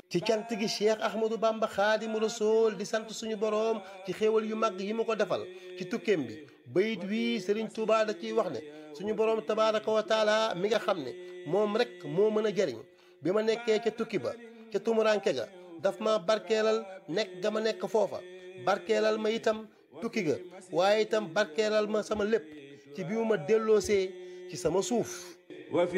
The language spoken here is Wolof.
ci cant gi Cheikh Ahmadou Bamba Xaadimu Rasuul di sant suñu boroom ci xéewal yu mag yi mu ko defal ci tukkeem bi bayit wii Serigne Touba da ciy wax ne suñu boroom tabaaraka wa taala mi nga xam ne moom rek moo mën a jariñ bi ma nekkee ca tukki ba ca tumuranke ga daf ma barkeelal nekk ga ma nekk foofa barkeelal ma itam tukki ga waaye itam barkeelal ma sama lépp ci bi mu ma delloosee ci sama suuf